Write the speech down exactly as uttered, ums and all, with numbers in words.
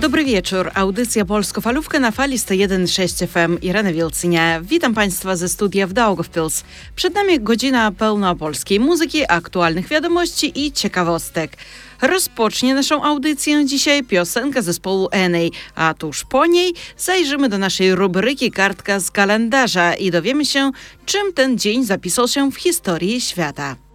Dobry wieczór. Audycja Polsko-Falówka na fali sto jeden przecinek sześć F M. Irena Wielcynia. Witam Państwa ze studia w Daugavpils. Przed nami godzina pełna polskiej muzyki, aktualnych wiadomości i ciekawostek. Rozpocznie naszą audycję dzisiaj piosenka zespołu Enei, a tuż po niej zajrzymy do naszej rubryki Kartka z kalendarza i dowiemy się, czym ten dzień zapisał się w historii świata.